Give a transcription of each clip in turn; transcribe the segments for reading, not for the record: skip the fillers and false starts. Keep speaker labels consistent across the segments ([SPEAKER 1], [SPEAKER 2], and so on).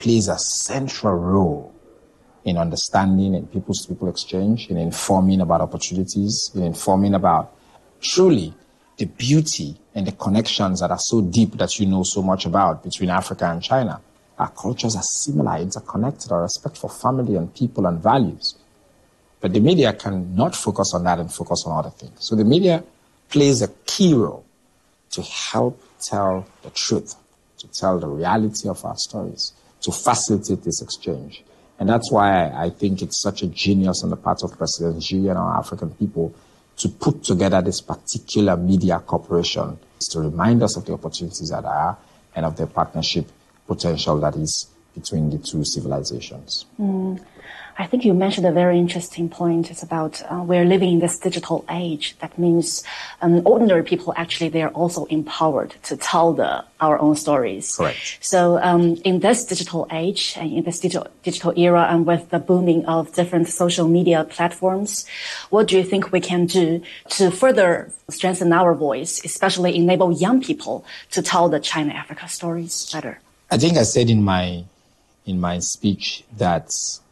[SPEAKER 1] plays a central role in understanding and people-to-people exchange, in informing about opportunities, in informing about truly the beauty and the connections that are so deep that you know so much about between Africa and China. Our cultures are similar, interconnected, our respect for family and people and values. But the media cannot focus on that and focus on other things. So the media plays a key role to help tell the truth, to tell the reality of our stories, to facilitate this exchange. And that's why I think it's such a genius on the part of President Xi and our African people to put together this particular media corporation to remind us of the opportunities that are and of the partnership potential that is between the two civilizations.
[SPEAKER 2] I think you mentioned a very interesting point. It's about we're living in this digital age. That means ordinary people, actually, they are also empowered to tell our own stories.
[SPEAKER 1] Correct.
[SPEAKER 2] So in this digital age, and in this digital era, and with the booming of different social media platforms, what do you think we can do to further strengthen our voice, especially enable young people to tell the China-Africa stories better?
[SPEAKER 1] I think I said in my speech that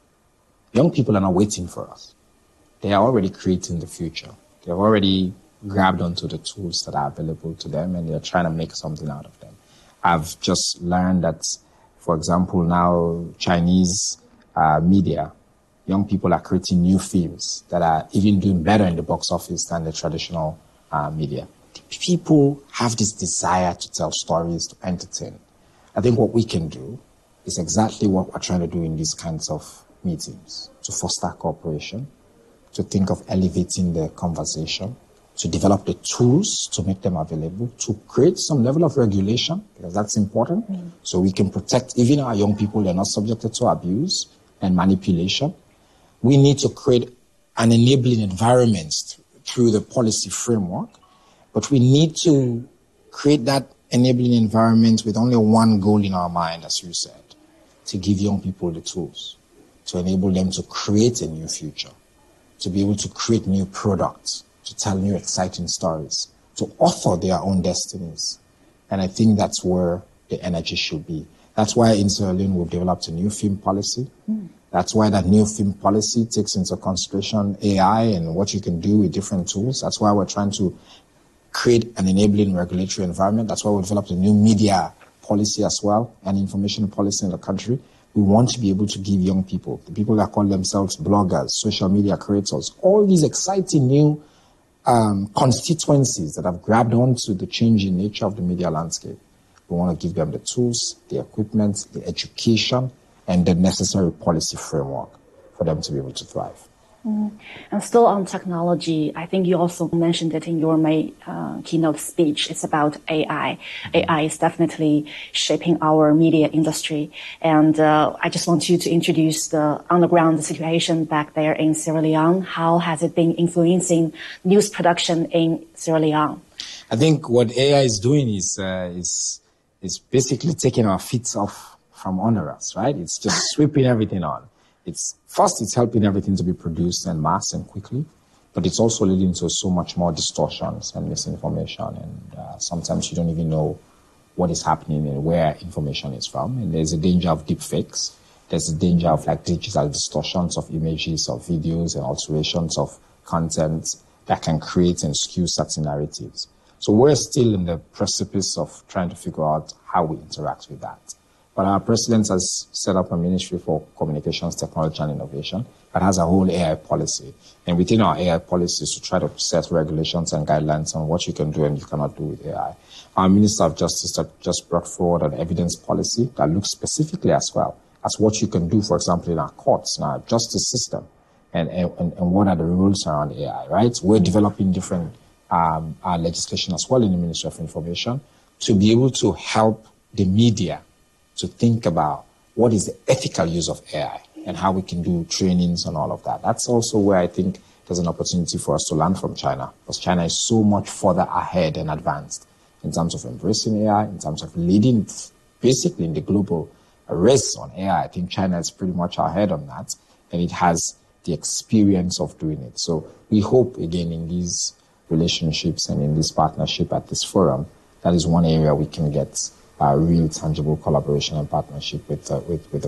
[SPEAKER 1] young people are not waiting for us. They are already creating the future. They've already grabbed onto the tools that are available to them, and they're trying to make something out of them. I've just learned that, for example, now Chinese media, young people are creating new films that are even doing better in the box office than the traditional media. People have this desire to tell stories, to entertain. I think what we can do is exactly what we're trying to do in these kinds of meetings, to foster cooperation, to think of elevating the conversation, to develop the tools to make them available, to create some level of regulation, because that's important, so we can protect even our young people. They're not subjected to abuse and manipulation. We need to create an enabling environment through the policy framework, but we need to create that enabling environment with only one goal in our mind, as you said, to give young people the tools, to enable them to create a new future, to be able to create new products, to tell new exciting stories, to author their own destinies. And I think that's where the energy should be. That's why in Sierra Leone we've developed a new film policy. That's why that new film policy takes into consideration AI and what you can do with different tools. That's why we're trying to create an enabling regulatory environment. That's why we developed a new media policy as well, and information policy in the country. We want to be able to give young people, the people that call themselves bloggers, social media creators, all these exciting new constituencies that have grabbed onto the changing nature of the media landscape. We want to give them the tools, the equipment, the education, and the necessary policy framework for them to be able to thrive.
[SPEAKER 2] And still on technology, I think you also mentioned it in your May keynote speech. It's about AI. AI is definitely shaping our media industry. And I just want you to introduce the on-the-ground situation back there in Sierra Leone. How has it been influencing news production in Sierra Leone?
[SPEAKER 1] I think what AI is doing is basically taking our feet off from under us, right? It's just sweeping everything on. It's helping everything to be produced en masse and quickly, but it's also leading to so much more distortions and misinformation. And sometimes you don't even know what is happening and where information is from. And there's a danger of deep fakes. There's a danger of digital distortions of images, of videos, and alterations of content that can create and skew certain narratives. So we're still in the precipice of trying to figure out how we interact with that. But our president has set up a ministry for communications, technology, and innovation that has a whole AI policy. And within our AI policies, to try to set regulations and guidelines on what you can do and you cannot do with AI. Our Minister of Justice just brought forward an evidence policy that looks specifically as well as what you can do, for example, in our courts, in our justice system, and what are the rules around AI, right? We're developing different our legislation as well in the Ministry of Information to be able to help the media to think about what is the ethical use of AI and how we can do trainings and all of that. That's also where I think there's an opportunity for us to learn from China, because China is so much further ahead and advanced in terms of embracing AI, in terms of leading basically in the global race on AI. I think China is pretty much ahead on that, and it has the experience of doing it. So we hope, again, in these relationships and in this partnership at this forum, that is one area we can get real tangible collaboration and partnership with the